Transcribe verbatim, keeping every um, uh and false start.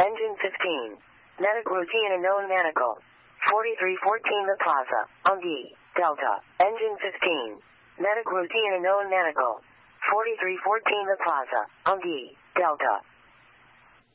Engine fifteen. Medic routine and known manacle. forty-three fourteen The Plaza. Ungi. Delta. Engine fifteen. Medic routine and known manacle. forty-three fourteen The Plaza. Ungi. Delta.